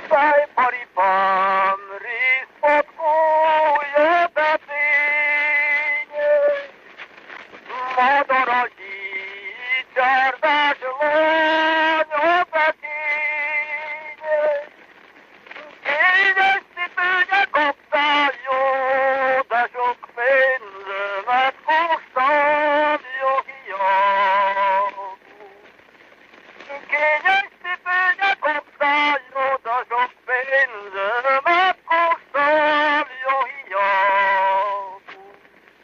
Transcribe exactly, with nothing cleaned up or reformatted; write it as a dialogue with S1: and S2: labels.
S1: Tajpariban részpatkója beténye, madara hígyárdás lánya beténye, kényes cipőnye kaptál jó, de sok pénzemet kóstál jó hiába. Kényes